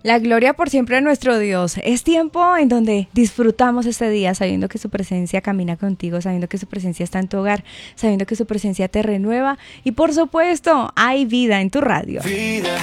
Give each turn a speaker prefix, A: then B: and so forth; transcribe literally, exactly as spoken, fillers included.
A: La gloria por siempre a nuestro Dios. Es tiempo en donde disfrutamos este día sabiendo que su presencia camina contigo, sabiendo que su presencia está en tu hogar, sabiendo que su presencia te renueva y por supuesto hay vida en tu radio.
B: Vida,